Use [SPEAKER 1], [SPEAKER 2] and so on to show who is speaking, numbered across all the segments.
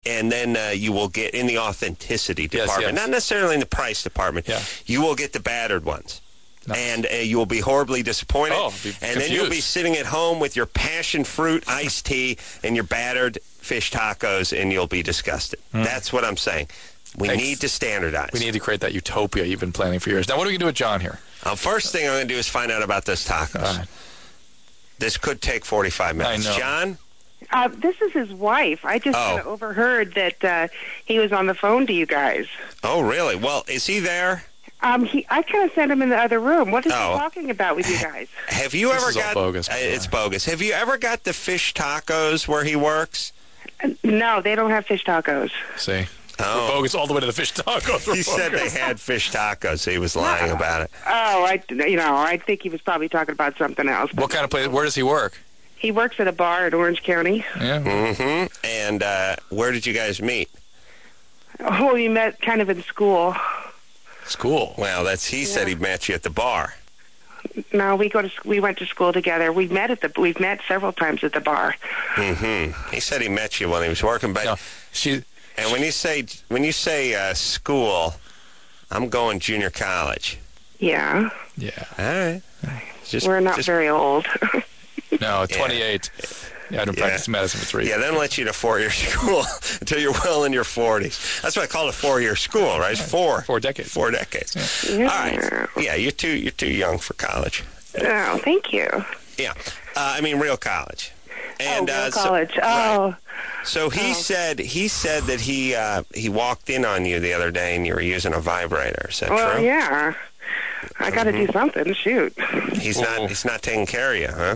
[SPEAKER 1] and then you will get in the authenticity department,
[SPEAKER 2] yes.
[SPEAKER 1] not necessarily in the price department.
[SPEAKER 2] Yeah.
[SPEAKER 1] You will get the battered ones.
[SPEAKER 2] Nice.
[SPEAKER 1] And you will be horribly disappointed.
[SPEAKER 2] And
[SPEAKER 1] then you'll be sitting at home with your passion fruit iced tea and your battered fish tacos, and you'll be disgusted. That's what I'm saying. We need to standardize.
[SPEAKER 2] We need to create that utopia you've been planning for years. Now, what are we going to do with John here?
[SPEAKER 1] First thing I'm going to do is find out about those tacos.
[SPEAKER 2] All right.
[SPEAKER 1] This could take 45 minutes.
[SPEAKER 2] I know.
[SPEAKER 1] John?
[SPEAKER 3] This is his wife. I just overheard that he was on the phone to you guys.
[SPEAKER 1] Oh, really? Well, is he there?
[SPEAKER 3] I kind of sent him in the other room. What is he talking about with you guys?
[SPEAKER 1] Have you ever got...
[SPEAKER 2] bogus.
[SPEAKER 1] It's bogus. Have you ever got the fish tacos where he works?
[SPEAKER 3] No, they don't have fish tacos.
[SPEAKER 2] See?
[SPEAKER 1] Oh.
[SPEAKER 2] We're bogus all the way to the fish tacos.
[SPEAKER 1] He said they had fish tacos. So he was lying about it.
[SPEAKER 3] Oh, I think he was probably talking about something else.
[SPEAKER 2] What kind of place? Where does he work?
[SPEAKER 3] He works at a bar in Orange County.
[SPEAKER 2] Yeah.
[SPEAKER 1] Mm-hmm. And where did you guys meet?
[SPEAKER 3] Oh, we met kind of in school.
[SPEAKER 2] School?
[SPEAKER 1] Well, he said he met you at the bar.
[SPEAKER 3] No, we went to school together. We've met several times at the bar.
[SPEAKER 1] Mm-hmm. He said he met you when he was working, but and when you say school, I'm going junior college.
[SPEAKER 3] Yeah.
[SPEAKER 2] Yeah.
[SPEAKER 1] All right.
[SPEAKER 3] We're not very old.
[SPEAKER 2] No, 28. Yeah, I've been practicing medicine for 3 years.
[SPEAKER 1] Yeah, then let you to 4-year school until you're well in your 40s. That's why I call it 4-year school, right? It's 4
[SPEAKER 2] decades.
[SPEAKER 1] 4 decades.
[SPEAKER 3] Yeah.
[SPEAKER 1] All right. Yeah, you're too young for college.
[SPEAKER 3] Oh, thank you.
[SPEAKER 1] Yeah. Real college. And
[SPEAKER 3] real college. Right.
[SPEAKER 1] So he said that he walked in on you the other day and you were using a vibrator. Is that true?
[SPEAKER 3] Yeah. I got to do something. Shoot.
[SPEAKER 1] He's not taking care of you, huh?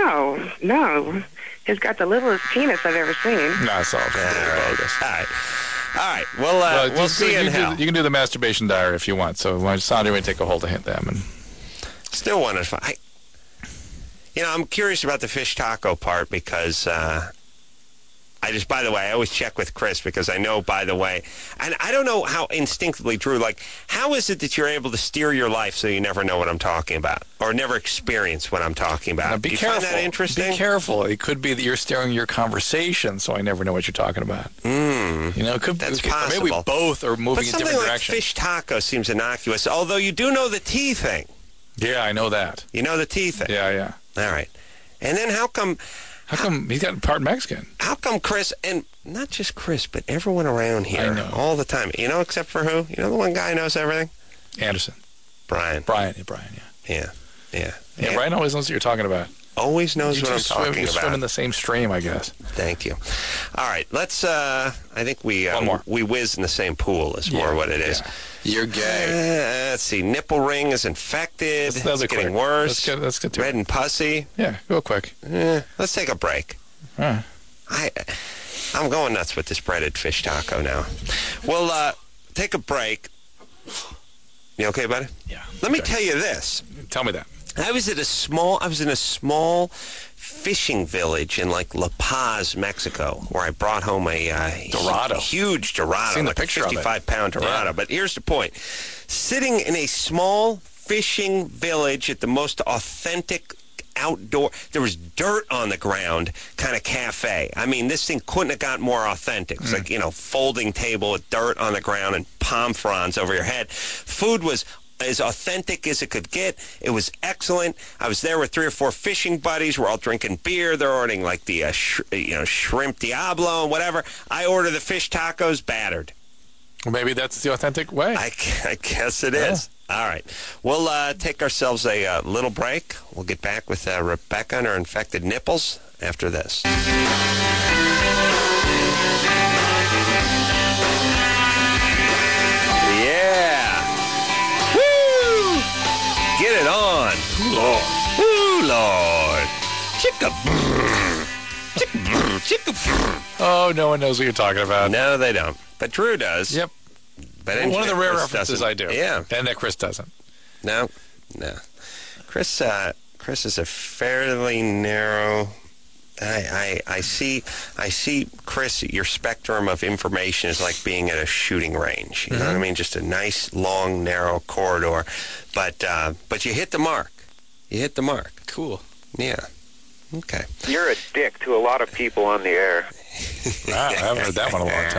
[SPEAKER 3] No. He's got the littlest penis I've ever seen.
[SPEAKER 2] No, it's all bogus.
[SPEAKER 1] All right. Well, we'll see in hell.
[SPEAKER 2] You can do the masturbation diary if you want. So Sandra may take a hold of them. And
[SPEAKER 1] still want to. I'm curious about the fish taco part because by the way, I always check with Chris because I know, by the way, and I don't know how instinctively, Drew, how is it that you're able to steer your life so you never know what I'm talking about or never experience what I'm talking about?
[SPEAKER 2] Now, be careful.
[SPEAKER 1] Find that interesting?
[SPEAKER 2] Be careful. It could be that you're steering your conversation so I never know what you're talking about. It could be.
[SPEAKER 1] That's possible.
[SPEAKER 2] Maybe we both are moving in different directions.
[SPEAKER 1] Something like fish taco seems innocuous, although you do know the tea thing.
[SPEAKER 2] Yeah, I know that.
[SPEAKER 1] You know the tea thing?
[SPEAKER 2] Yeah.
[SPEAKER 1] All right. And then how come
[SPEAKER 2] he's got part Mexican?
[SPEAKER 1] How come Chris, and not just Chris, but everyone around here all the time, except for who? The one guy who knows everything?
[SPEAKER 2] Anderson.
[SPEAKER 1] Brian,
[SPEAKER 2] yeah.
[SPEAKER 1] Yeah,
[SPEAKER 2] Brian always knows what you're talking about.
[SPEAKER 1] Always knows what I'm talking about.
[SPEAKER 2] You swim in the same stream, I guess.
[SPEAKER 1] Thank you. All right, let's, I think we whiz in the same pool is more what it is.
[SPEAKER 2] Yeah. You're gay.
[SPEAKER 1] Let's see, nipple ring is infected. It's getting worse.
[SPEAKER 2] Let's get to
[SPEAKER 1] Red and pussy.
[SPEAKER 2] Yeah, go quick.
[SPEAKER 1] Let's take a break.
[SPEAKER 2] All right.
[SPEAKER 1] I'm going nuts with this breaded fish taco now. We'll take a break. You okay, buddy?
[SPEAKER 2] Yeah.
[SPEAKER 1] Let me tell you this.
[SPEAKER 2] Tell me that.
[SPEAKER 1] I was in a small fishing village in La Paz, Mexico, where I brought home a
[SPEAKER 2] Dorado.
[SPEAKER 1] Huge Dorado,
[SPEAKER 2] Seen the
[SPEAKER 1] like a
[SPEAKER 2] picture of it.
[SPEAKER 1] 55-pound Dorado.
[SPEAKER 2] Yeah.
[SPEAKER 1] But here's the point. Sitting in a small fishing village at the most authentic outdoor, there was dirt on the ground kind of cafe. I mean, this thing couldn't have got more authentic. It was like, folding table with dirt on the ground and palm fronds over your head. Food was as authentic as it could get. It was excellent. I was there with 3 or 4 fishing buddies. We're all drinking beer. They're ordering like the shrimp Diablo and whatever. I order the fish tacos battered.
[SPEAKER 2] Well, maybe that's the authentic way.
[SPEAKER 1] I guess it is. All right. We'll take ourselves a little break. We'll get back with Rebecca and her infected nipples after this. Get it on.
[SPEAKER 2] Ooh, Lord.
[SPEAKER 1] Ooh, Lord. Chicka-brr. Chicka-brr. Chicka-brr.
[SPEAKER 2] Oh, no one knows what you're talking about.
[SPEAKER 1] No, they don't. But Drew does.
[SPEAKER 2] Yep.
[SPEAKER 1] But
[SPEAKER 2] one of the rare
[SPEAKER 1] Chris
[SPEAKER 2] references
[SPEAKER 1] doesn't.
[SPEAKER 2] I do.
[SPEAKER 1] Yeah.
[SPEAKER 2] And that Chris doesn't.
[SPEAKER 1] No. Chris is a fairly narrow... I see, Chris, your spectrum of information is like being at a shooting range. You know what I mean? Just a nice, long, narrow corridor. But you hit the mark.
[SPEAKER 2] Cool.
[SPEAKER 1] Yeah. Okay.
[SPEAKER 4] You're a dick to a lot of people on the air.
[SPEAKER 2] Wow, I haven't heard that one in a long time.